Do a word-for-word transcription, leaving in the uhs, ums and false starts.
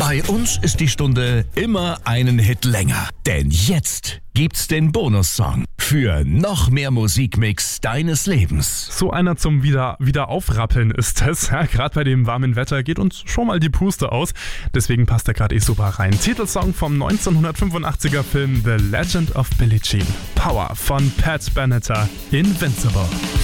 Bei uns ist die Stunde immer einen Hit länger. Denn jetzt gibt's den Bonussong für noch mehr Musikmix deines Lebens. So einer zum wieder, wieder Aufrappeln ist es. Ja, gerade bei dem warmen Wetter geht uns schon mal die Puste aus. Deswegen passt er gerade eh super rein. Titelsong vom neunzehnhundertfünfundachtziger Film The Legend of Billie Jean. Power von Pat Benatar. Invincible.